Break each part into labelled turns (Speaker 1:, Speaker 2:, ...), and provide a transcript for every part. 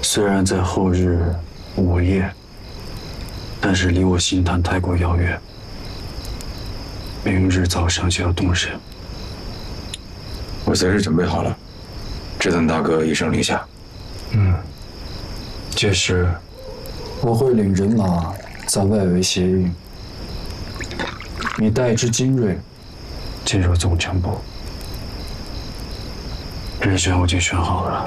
Speaker 1: 虽然在后日午夜，但是离我心坛太过遥远。明日早上就要动身。
Speaker 2: 我随时准备好了，只等大哥一声令下。
Speaker 1: 届时我会领人马在外围接应，你带一支精锐进入总城部。人选我已经选好了。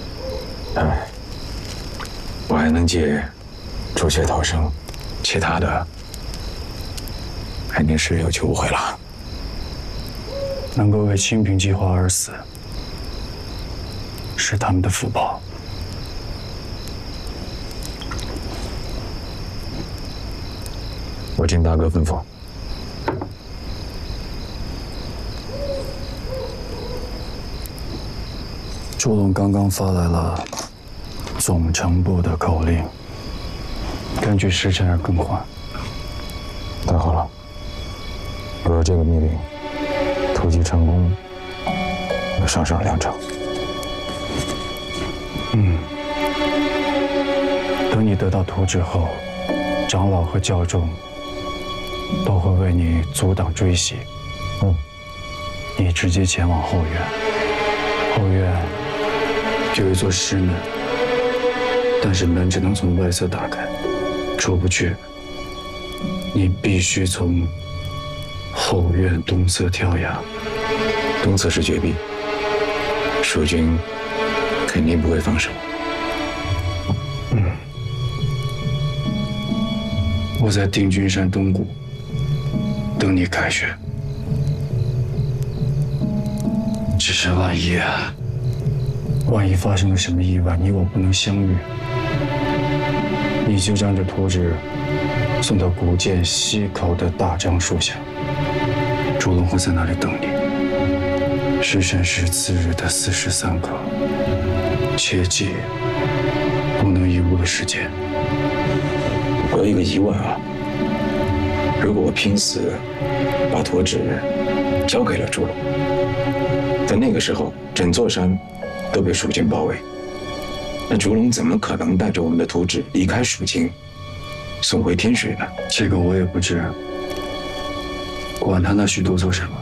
Speaker 2: 我还能借朱雀逃生，其他的肯定是有求无回了。
Speaker 1: 能够为清平计划而死，是他们的福报。
Speaker 2: 我听大哥吩咐。
Speaker 1: 朱龙刚刚发来了总城部的口令，根据时辰而更换。
Speaker 2: 太好了，有了这个密令，突击成功要上升2成。
Speaker 1: 等你得到图纸后，长老和教众都会为你阻挡追袭。你直接前往后院，后院有一座石门，但是门只能从外侧打开，出不去。你必须从后院东侧跳崖。
Speaker 2: 东侧是绝壁，蜀军肯定不会放手。
Speaker 1: 我在定军山东谷等你凯旋。只是万一发生了什么意外，你我不能相遇，你就将这图纸送到古涧西口的大樟树下，朱龙会在那里等你。时辰是次日的4时3刻，切记不能贻误了时间。
Speaker 2: 我有一个疑问啊，如果我拼死把图纸交给了朱龙，在那个时候整座山都被蜀军包围，那朱龙怎么可能带着我们的图纸离开蜀境，送回天水呢？
Speaker 1: 这个我也不知，管他那许多做什么。